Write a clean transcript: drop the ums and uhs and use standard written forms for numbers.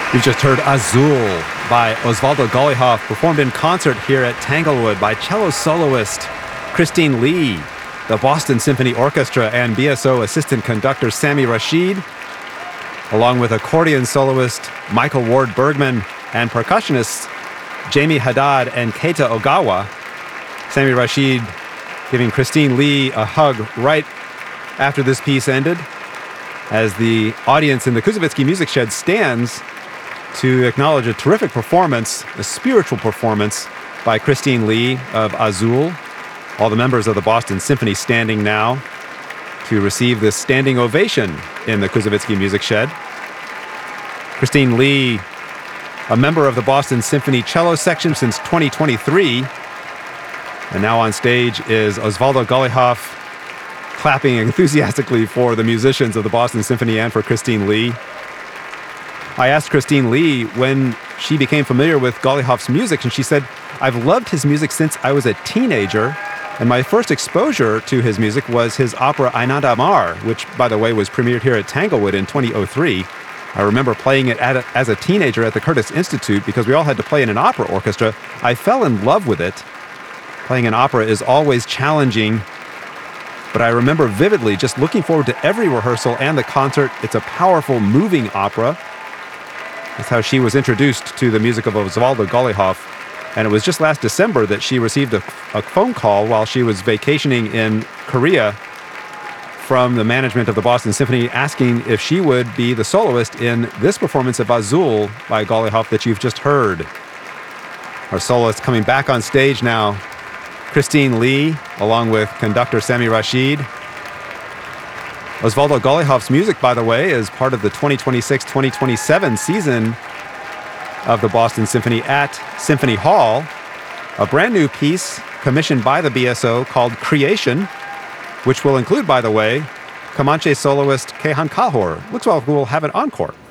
We've just heard Azul by Osvaldo Golijov, performed in concert here at Tanglewood by cello soloist Christine Lee, the Boston Symphony Orchestra, and BSO assistant conductor Sami Rashid, along with accordion soloist Michael Ward Bergman and percussionists Jamie Haddad and Keita Ogawa. Sami Rashid giving Christine Lee a hug right after this piece ended, as the audience in the Kuzovitsky Music Shed stands to acknowledge a terrific performance, a spiritual performance by Christine Lee of Azul. All the members of the Boston Symphony standing now to receive this standing ovation in the Kuzovitsky Music Shed. Christine Lee, a member of the Boston Symphony cello section since 2023, and now on stage is Osvaldo Golijov, clapping enthusiastically for the musicians of the Boston Symphony and for Christine Lee. I asked Christine Lee when she became familiar with Golijov's music, and she said, "I've loved his music since I was a teenager, and my first exposure to his music was his opera Ainad Amar, which, by the way, was premiered here at Tanglewood in 2003. I remember playing it as a teenager at the Curtis Institute because we all had to play in an opera orchestra. I fell in love with it. Playing an opera is always challenging, but I remember vividly just looking forward to every rehearsal and the concert. It's a powerful, moving opera." That's how she was introduced to the music of Osvaldo Golijov. And it was just last December that she received a phone call while she was vacationing in Korea from the management of the Boston Symphony, asking if she would be the soloist in this performance of Azul by Golijov that you've just heard. Our soloist coming back on stage now, Christine Lee, along with conductor Sami Rashid. Osvaldo Golijov's music, by the way, is part of the 2026-2027 season of the Boston Symphony at Symphony Hall, a brand new piece commissioned by the BSO called Creation, which will include, by the way, Comanche soloist Kehan Kalhor. Looks like we'll have an encore.